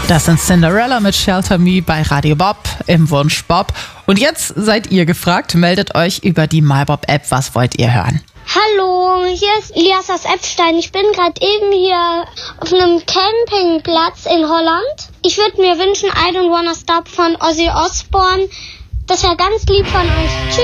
Das sind Cinderella mit Shelter Me bei Radio Bob im Wunsch Bob. Und jetzt seid ihr gefragt, meldet euch über die MyBob-App. Was wollt ihr hören? Hallo, hier ist Elias aus Eppstein. Ich bin gerade eben hier auf einem Campingplatz in Holland. Ich würde mir wünschen I Don't Wanna Stop von Ozzy Osbourne. Das wäre ganz lieb von euch. Tschüss.